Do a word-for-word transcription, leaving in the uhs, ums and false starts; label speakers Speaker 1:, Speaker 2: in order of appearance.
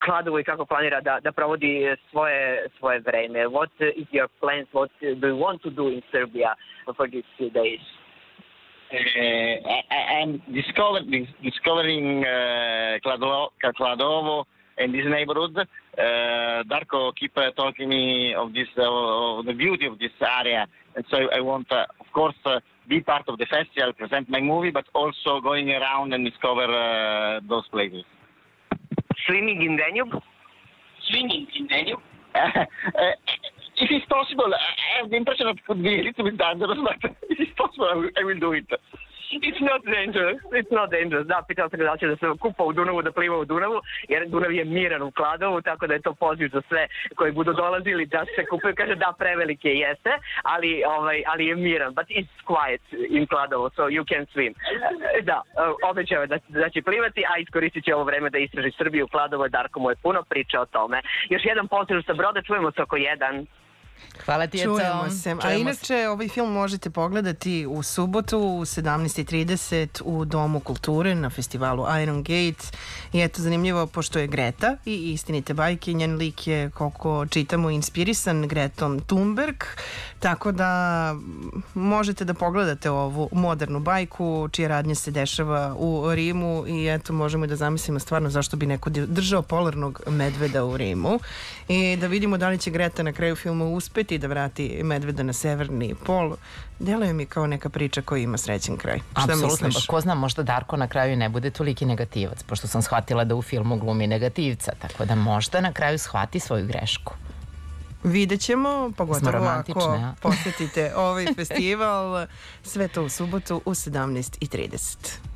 Speaker 1: Kladovu i kako planira da, da provodi svoje, svoje vreme. What is your plans? What do you want to do in Serbia for these few days?
Speaker 2: Uh, I, I'm discover, discovering uh, Kladovo, Kladovo and this neighborhood. Uh, Darko keep uh, talking me of this, uh, of the beauty of this area, and so I want, uh, of course, uh, be part of the festival, present my movie, but also going around and discover uh, those places.
Speaker 1: Swimming in Danube?
Speaker 2: Swimming in Danube? Uh, uh, if it's possible, I have the impression that it could be a little bit dangerous, but if it's possible, I will, I will do it.
Speaker 1: It's not dangerous. It's not dangerous. Da, pitao sam ga da će da se kupa u Dunavu, da pliva u Dunavu, jer Dunav je miran u Kladovu, tako da je to poziv za sve koji budu dolazili da se kupaju. Kaže da, prevelike jeste, ali, ovaj, ali je miran. But it's quiet in Kladovu, so you can swim. Da, obećao je da, da će plivati, a iskoristit će ovo vreme da istraži Srbiju. Kladovo, Darko mu je puno priča o tome. Još jedan pozdrav sa broda, čujemo se oko jedan.
Speaker 3: Hvala ti,
Speaker 4: Čujemo se. A inače, ovaj film možete pogledati u subotu u sedamnaest i trideset u Domu kulture na festivalu Iron Gate. I eto, zanimljivo, pošto je Greta i Istinite bajke, njen lik je, koliko čitamo, inspirisan Gretom Thunberg, tako da možete da pogledate ovu modernu bajku čija radnja se dešava u Rimu i eto, možemo da zamislimo stvarno zašto bi neko držao polarnog medveda u Rimu i da vidimo da li će Greta na kraju filma uspeti da vrati medveda na severni pol. Deluje mi kao neka priča koja ima srećen kraj. Šta
Speaker 3: Apsolutno,
Speaker 4: misliš?
Speaker 3: ko zna, možda Darko na kraju ne bude toliki negativac, pošto sam shvatila da u filmu glumi negativca, tako da možda na kraju shvati svoju grešku.
Speaker 4: Vidjet ćemo, pogotovo ako
Speaker 3: ja.
Speaker 4: posjetite ovaj festival, sve to u subotu u sedamnaest i trideset.